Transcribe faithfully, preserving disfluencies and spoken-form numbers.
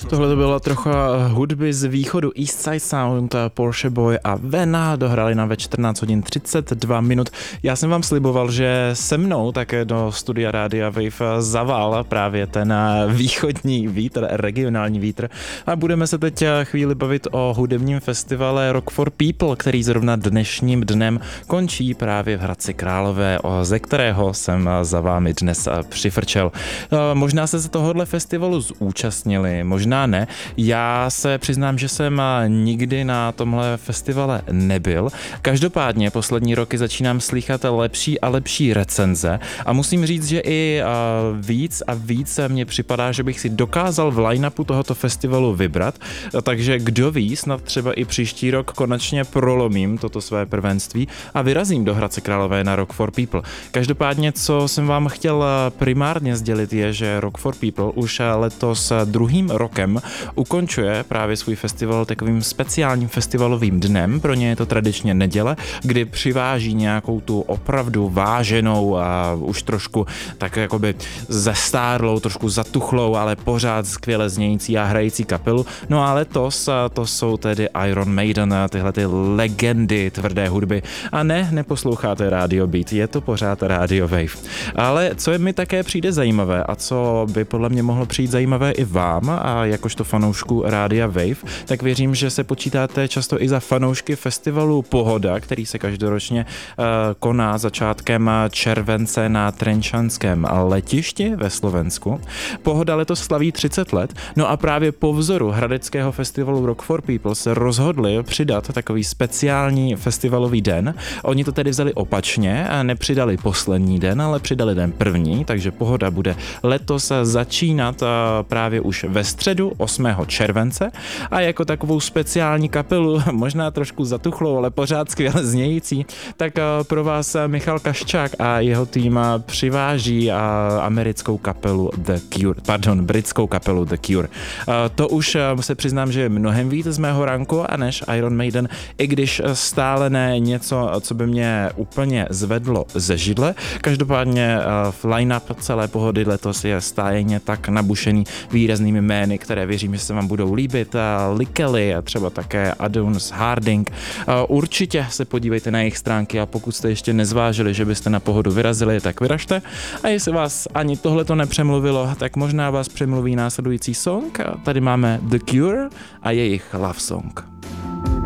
Tohle to byla trocha hudby z východu East Side Sound, Porsche Boy a Vena dohrali nám ve čtrnáct hodin třicet dva minut. Já jsem vám sliboval, že se mnou také do studia Rádia Wave zaval právě ten východní vítr, regionální vítr a budeme se teď chvíli bavit o hudebním festivale Rock for People, který zrovna dnešním dnem končí právě v Hradci Králové, ze kterého jsem za vámi dnes přifrčel. Možná se z tohohle festivalu zúčastnili, možná ne. Já se přiznám, že jsem nikdy na tomhle festivale nebyl. Každopádně poslední roky začínám slýchat lepší a lepší recenze a musím říct, že i víc a víc mně připadá, že bych si dokázal v line-upu tohoto festivalu vybrat, takže kdo ví, snad třeba i příští rok konečně prolomím toto své prvenství a vyrazím do Hradce Králové na Rock for People. Každopádně, co jsem vám chtěl primárně sdělit, je, že Rock for People už letos druhým rokem ukončuje právě svůj festival takovým speciálním festivalovým dnem. Pro ně je to tradičně neděle, kdy přiváží nějakou tu opravdu váženou a už trošku tak jakoby zestárlou, trošku zatuchlou, ale pořád skvěle znějící a hrající kapelu. No a letos to jsou tedy Iron Maiden, tyhle ty legendy tvrdé hudby. A ne, neposloucháte Radio Beat, je to pořád Radio Wave. Ale co mi také přijde zajímavé a co by podle mě mohlo přijít zajímavé i vám a jakožto fanoušku Rádia Wave, tak věřím, že se počítáte často i za fanoušky festivalu Pohoda, který se každoročně uh, koná začátkem července na Trenčanském letišti ve Slovensku. Pohoda letos slaví třicet let, no a právě po vzoru hradeckého festivalu Rock for People se rozhodli přidat takový speciální festivalový den. Oni to tedy vzali opačně a nepřidali poslední den, ale přidali den první, takže Pohoda bude letos začínat právě už ve středu osmého července a jako takovou speciální kapelu, možná trošku zatuchlou, ale pořád skvěle znějící, tak pro vás Michal Kaščák a jeho tým přiváží americkou kapelu The Cure, pardon, britskou kapelu The Cure. To už se přiznám, že je mnohem víc z mého ranku a než Iron Maiden, i když stále ne něco, co by mě úplně zvedlo ze židle. Každopádně v line-up celé Pohody letos je stájně tak nabušený výraznými jmény, které věřím, že se vám budou líbit. Likely a třeba také Adonis Harding. Určitě se podívejte na jejich stránky a pokud jste ještě nezvážili, že byste na Pohodu vyrazili, tak vyražte. A jestli vás ani tohle to nepřemluvilo, tak možná vás přemluví následující song. Tady máme The Cure a jejich Love Song.